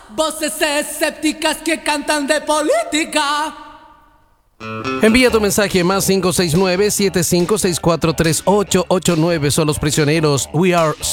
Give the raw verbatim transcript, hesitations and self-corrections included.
voces escépticas que cantan de política. Envía tu mensaje más cinco seis nueve, siete cinco seis cuatro tres ocho ocho nueve. Son los prisioneros. We are